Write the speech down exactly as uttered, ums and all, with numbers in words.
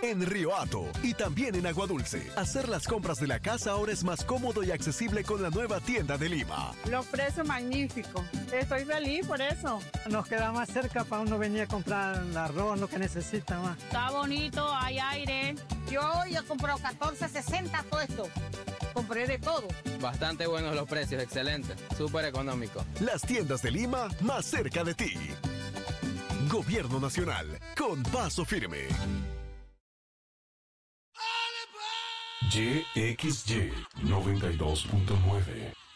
en Río Hato y también en Agua Dulce. Hacer las compras de la casa ahora es más cómodo y accesible con la nueva tienda de Lima. Los precios magníficos. Estoy feliz por eso. Nos queda más cerca para uno venir a comprar el arroz, lo que necesita más. Está bonito, hay aire. Yo hoy he comprado catorce sesenta todo esto. Compré de todo. Bastante buenos los precios, excelente, súper económico. Las tiendas de Lima más cerca de ti. Gobierno Nacional, con paso firme. Y X Y noventa y dos punto nueve.